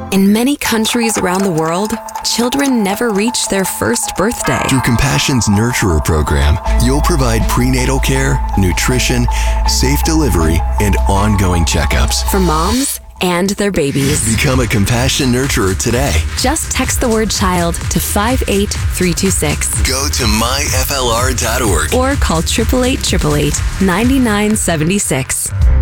In many countries around the world, children never reach their first birthday. Through Compassion's Nurturer program, you'll provide prenatal care, nutrition, safe delivery, and ongoing checkups For moms and their babies. Become a Compassion Nurturer today. Just text the word child to 58326. Go to myflr.org Or call 888 9976.